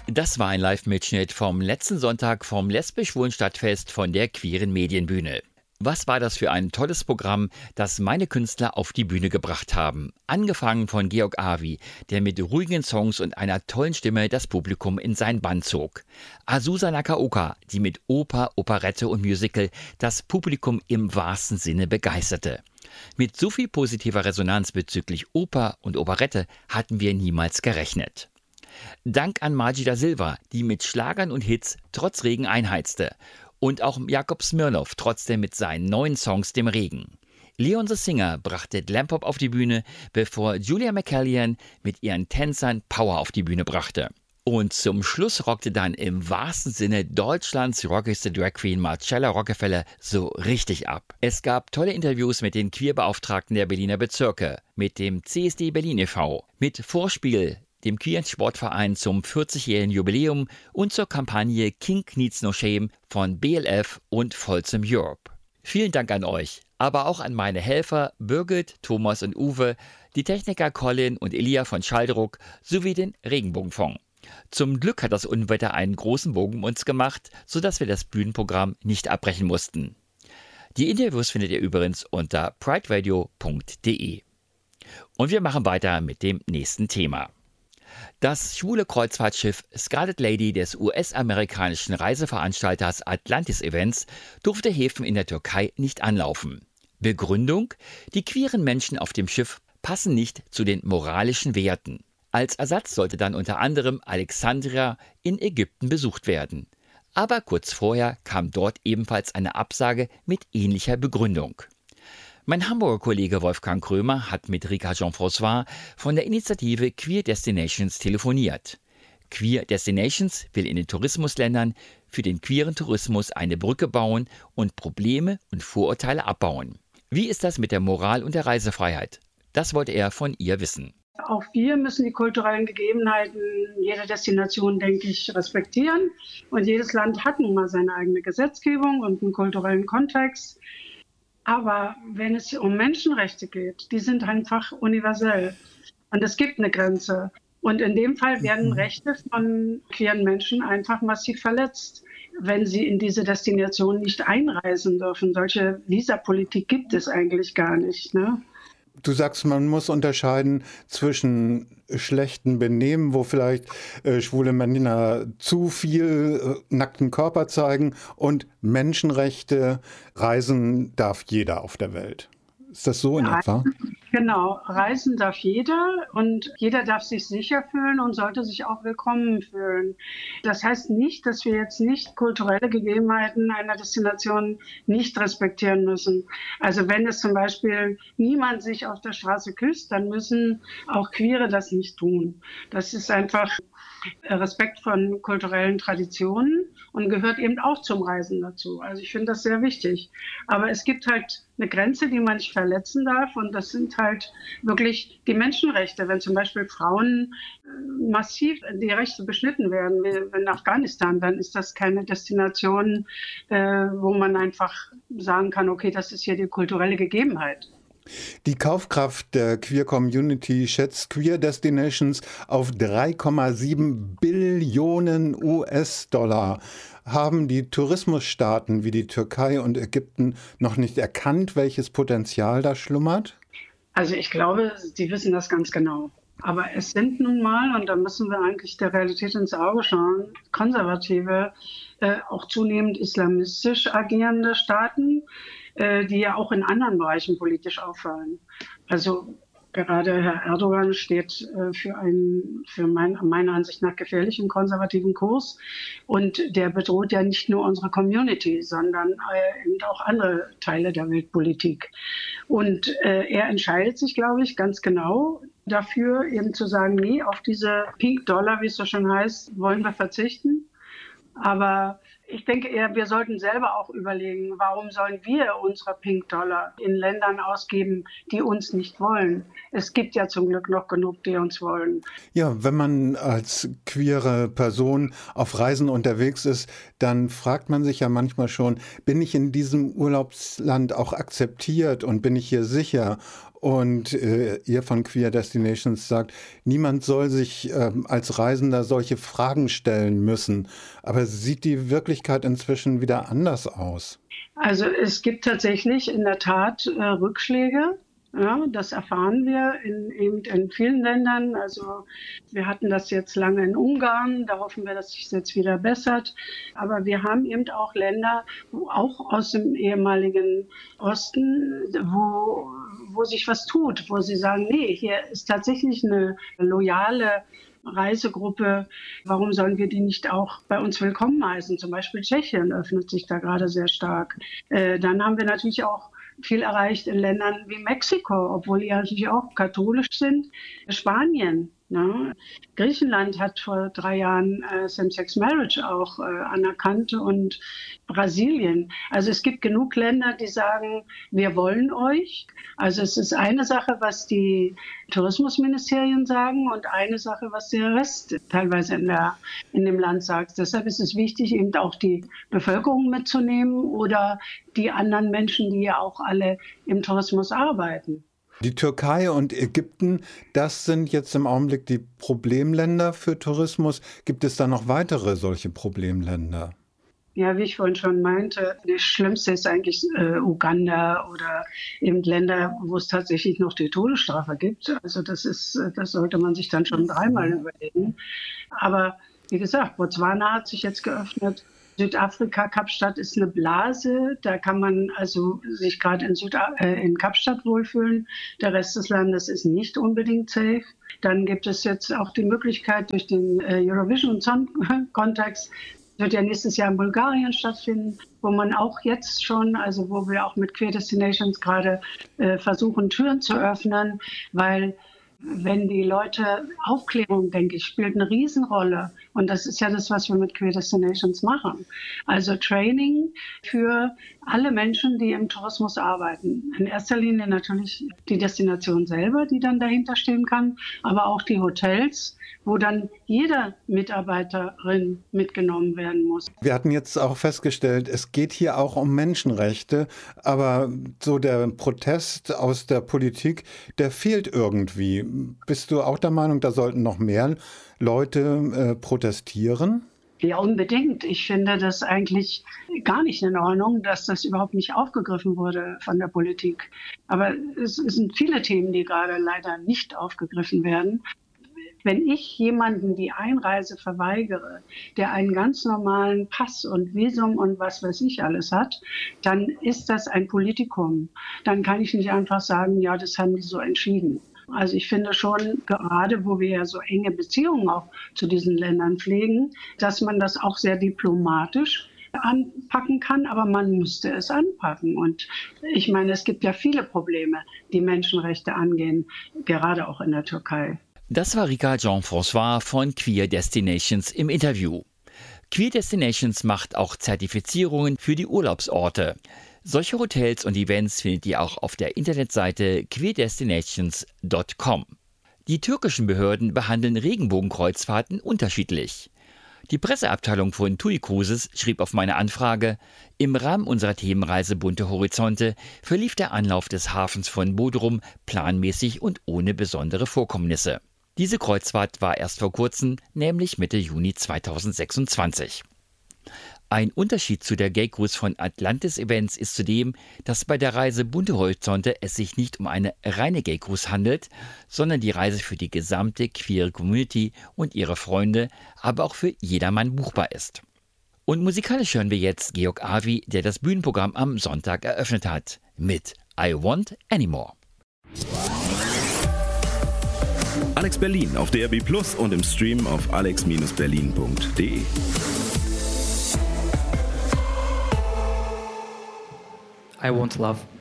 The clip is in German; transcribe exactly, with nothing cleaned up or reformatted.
Das war ein Live-Mitschnitt vom letzten Sonntag vom Lesbisch-Schwulen-Stadtfest von der Queeren Medienbühne. Was war das für ein tolles Programm, das meine Künstler auf die Bühne gebracht haben. Angefangen von Georg Avi, der mit ruhigen Songs und einer tollen Stimme das Publikum in sein Bann zog. Azusa Nakaoka, die mit Oper, Operette und Musical das Publikum im wahrsten Sinne begeisterte. Mit so viel positiver Resonanz bezüglich Oper und Operette hatten wir niemals gerechnet. Dank an Majida Silva, die mit Schlagern und Hits trotz Regen einheizte. Und auch Jakob Smirnoff trotzdem mit seinen neuen Songs dem Regen. Leon the Singer brachte Glampop auf die Bühne, bevor Julia McCallion mit ihren Tänzern Power auf die Bühne brachte. Und zum Schluss rockte dann im wahrsten Sinne Deutschlands rockigste Drag Queen Marcella Rockefeller so richtig ab. Es gab tolle Interviews mit den Queerbeauftragten der Berliner Bezirke, mit dem C S D Berlin e V, mit Vorspiel, dem queeren Sportverein zum vierzigjährigen Jubiläum und zur Kampagne Kink Needs No Shame von B L F und Folsom Europe. Vielen Dank an euch, aber auch an meine Helfer Birgit, Thomas und Uwe, die Techniker Colin und Elia von Schalldruck sowie den Regenbogenfonds. Zum Glück hat das Unwetter einen großen Bogen um uns gemacht, sodass wir das Bühnenprogramm nicht abbrechen mussten. Die Interviews findet ihr übrigens unter prideradio punkt de. Und wir machen weiter mit dem nächsten Thema. Das schwule Kreuzfahrtschiff Scarlet Lady des U S-amerikanischen Reiseveranstalters Atlantis Events durfte Häfen in der Türkei nicht anlaufen. Begründung: Die queeren Menschen auf dem Schiff passen nicht zu den moralischen Werten. Als Ersatz sollte dann unter anderem Alexandria in Ägypten besucht werden. Aber kurz vorher kam dort ebenfalls eine Absage mit ähnlicher Begründung. Mein Hamburger Kollege Wolfgang Krömer hat mit Rika Jean-François von der Initiative Queer Destinations telefoniert. Queer Destinations will in den Tourismusländern für den queeren Tourismus eine Brücke bauen und Probleme und Vorurteile abbauen. Wie ist das mit der Moral und der Reisefreiheit? Das wollte er von ihr wissen. Auch wir müssen die kulturellen Gegebenheiten jeder Destination, denke ich, respektieren. Und jedes Land hat nun mal seine eigene Gesetzgebung und einen kulturellen Kontext. Aber wenn es um Menschenrechte geht, die sind einfach universell. Und es gibt eine Grenze. Und in dem Fall werden Rechte von queeren Menschen einfach massiv verletzt, wenn sie in diese Destination nicht einreisen dürfen. Solche Visapolitik gibt es eigentlich gar nicht, ne? Du sagst, man muss unterscheiden zwischen schlechten Benehmen, wo vielleicht äh, schwule Männer zu viel äh, nackten Körper zeigen, und Menschenrechte. Reisen darf jeder auf der Welt. Ist das so in Ja, etwa? genau, reisen darf jeder und jeder darf sich sicher fühlen und sollte sich auch willkommen fühlen. Das heißt nicht, dass wir jetzt nicht kulturelle Gegebenheiten einer Destination nicht respektieren müssen. Also wenn es zum Beispiel niemand sich auf der Straße küsst, dann müssen auch Queere das nicht tun. Das ist einfach Respekt von kulturellen Traditionen und gehört eben auch zum Reisen dazu. Also ich finde das sehr wichtig. Aber es gibt halt eine Grenze, die man nicht verletzen darf, und das sind halt wirklich die Menschenrechte. Wenn zum Beispiel Frauen massiv die Rechte beschnitten werden, wie in Afghanistan, dann ist das keine Destination, wo man einfach sagen kann, okay, das ist hier die kulturelle Gegebenheit. Die Kaufkraft der Queer-Community schätzt Queer Destinations auf drei Komma sieben Billionen U S-Dollar. Haben die Tourismusstaaten wie die Türkei und Ägypten noch nicht erkannt, welches Potenzial da schlummert? Also ich glaube, die wissen das ganz genau. Aber es sind nun mal, und da müssen wir eigentlich der Realität ins Auge schauen, konservative, äh, auch zunehmend islamistisch agierende Staaten, äh, die ja auch in anderen Bereichen politisch auffallen. Also gerade Herr Erdogan steht äh, für einen, für mein, meiner Ansicht nach gefährlichen konservativen Kurs, und der bedroht ja nicht nur unsere Community, sondern äh, eben auch andere Teile der Weltpolitik. Und äh, er entscheidet sich, glaube ich, ganz genau dafür, eben zu sagen, nee, auf diese Pink Dollar, wie es so schön heißt, wollen wir verzichten. Aber ich denke eher, wir sollten selber auch überlegen, warum sollen wir unsere Pink Dollar in Ländern ausgeben, die uns nicht wollen. Es gibt ja zum Glück noch genug, die uns wollen. Ja, wenn man als queere Person auf Reisen unterwegs ist, dann fragt man sich ja manchmal schon, bin ich in diesem Urlaubsland auch akzeptiert und bin ich hier sicher? Und äh, ihr von Queer Destinations sagt, niemand soll sich äh, als Reisender solche Fragen stellen müssen. Aber sieht die Wirklichkeit inzwischen wieder anders aus? Also es gibt tatsächlich in der Tat äh, Rückschläge. Ja, das erfahren wir in, eben in vielen Ländern. Also wir hatten das jetzt lange in Ungarn, da hoffen wir, dass sich das jetzt wieder bessert. Aber wir haben eben auch Länder, wo auch aus dem ehemaligen Osten, wo, wo sich was tut, wo sie sagen, nee, hier ist tatsächlich eine loyale Reisegruppe, warum sollen wir die nicht auch bei uns willkommen heißen? Zum Beispiel Tschechien öffnet sich da gerade sehr stark. Äh, dann haben wir natürlich auch viel erreicht in Ländern wie Mexiko, obwohl die natürlich auch katholisch sind. Spanien, ne? Griechenland hat vor drei Jahren äh, Same-Sex-Marriage auch äh, anerkannt und Brasilien. Also es gibt genug Länder, die sagen, wir wollen euch. Also es ist eine Sache, was die Tourismusministerien sagen und eine Sache, was der Rest teilweise in, der, in dem Land sagt. Deshalb ist es wichtig, eben auch die Bevölkerung mitzunehmen oder die anderen Menschen, die ja auch alle im Tourismus arbeiten. Die Türkei und Ägypten, das sind jetzt im Augenblick die Problemländer für Tourismus. Gibt es da noch weitere solche Problemländer? Ja, wie ich vorhin schon meinte, das Schlimmste ist eigentlich äh, Uganda oder eben Länder, wo es tatsächlich noch die Todesstrafe gibt. Also das ist, das sollte man sich dann schon dreimal überlegen. Aber wie gesagt, Botswana hat sich jetzt geöffnet. Südafrika, Kapstadt ist eine Blase. Da kann man also sich gerade in, Süda- äh, in Kapstadt wohlfühlen. Der Rest des Landes ist nicht unbedingt safe. Dann gibt es jetzt auch die Möglichkeit durch den äh, Eurovision Song Contest, wird ja nächstes Jahr in Bulgarien stattfinden, wo man auch jetzt schon, also wo wir auch mit Queer Destinations gerade äh, versuchen, Türen zu öffnen, weil wenn die Leute, Aufklärung, denke ich, spielt eine Riesenrolle. Und das ist ja das, was wir mit Queer Destinations machen. Also Training für alle Menschen, die im Tourismus arbeiten. In erster Linie natürlich die Destination selber, die dann dahinter stehen kann, aber auch die Hotels, wo dann jeder Mitarbeiterin mitgenommen werden muss. Wir hatten jetzt auch festgestellt, es geht hier auch um Menschenrechte, aber so der Protest aus der Politik, der fehlt irgendwie. Bist du auch der Meinung, da sollten noch mehr Leute äh, protestieren? Ja, unbedingt. Ich finde das eigentlich gar nicht in Ordnung, dass das überhaupt nicht aufgegriffen wurde von der Politik. Aber es, es sind viele Themen, die gerade leider nicht aufgegriffen werden. Wenn ich jemanden die Einreise verweigere, der einen ganz normalen Pass und Visum und was weiß ich alles hat, dann ist das ein Politikum. Dann kann ich nicht einfach sagen, ja, das haben die so entschieden. Also ich finde schon, gerade wo wir ja so enge Beziehungen auch zu diesen Ländern pflegen, dass man das auch sehr diplomatisch anpacken kann, aber man müsste es anpacken. Und ich meine, es gibt ja viele Probleme, die Menschenrechte angehen, gerade auch in der Türkei. Das war Rika Jean-François von Queer Destinations im Interview. Queer Destinations macht auch Zertifizierungen für die Urlaubsorte. Solche Hotels und Events findet ihr auch auf der Internetseite queer destinations punkt com. Die türkischen Behörden behandeln Regenbogenkreuzfahrten unterschiedlich. Die Presseabteilung von TUI Cruises schrieb auf meine Anfrage, im Rahmen unserer Themenreise Bunte Horizonte verlief der Anlauf des Hafens von Bodrum planmäßig und ohne besondere Vorkommnisse. Diese Kreuzfahrt war erst vor kurzem, nämlich Mitte Juni zweitausendsechsundzwanzig. Ein Unterschied zu der Gay Cruise von Atlantis Events ist zudem, dass bei der Reise Bunte Horizonte es sich nicht um eine reine Gay Cruise handelt, sondern die Reise für die gesamte queere Community und ihre Freunde, aber auch für jedermann buchbar ist. Und musikalisch hören wir jetzt Georg Avi, der das Bühnenprogramm am Sonntag eröffnet hat, mit I Want Anymore. Alex Berlin auf D R B Plus und im Stream auf alex Berlin punkt de. I Want Love.